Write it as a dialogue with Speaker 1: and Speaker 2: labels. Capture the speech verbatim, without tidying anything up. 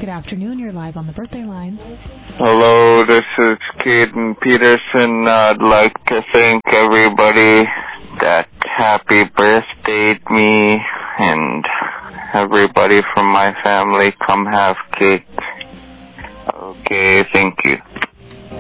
Speaker 1: Good afternoon. You're live on the birthday line.
Speaker 2: Hello, this is Caden Peterson. I'd like to thank everybody that happy birthdayed me and everybody from my family. Come have cake. Okay, thank you.